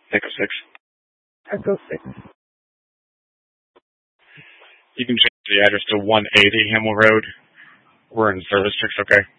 Echo 6. Echo 6. You can change the address to 180 Hamill Road. We're in Service 6, okay?